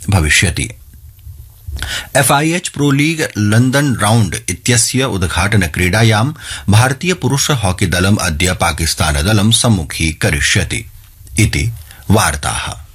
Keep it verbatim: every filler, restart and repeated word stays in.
भविष्यति। FIH pro league London round इत्यस्य उद्घाटन क्रीडायां भारतीय पुरुष हॉकी दलम् अद्य पाकिस्तान दलं सम्मुखीकरिष्यति इति वार्ताः।